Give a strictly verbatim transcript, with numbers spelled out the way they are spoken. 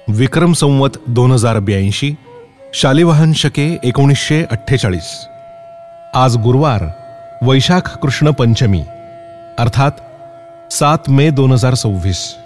विक्रम संवत दोन हजार ब्याऐंशी, शालिवाहन शके एकोणीसशे अठ्ठेचाळीस. आज गुरुवार, वैशाख कृष्ण पंचमी, अर्थात सात मे दोन हजार सव्वीस.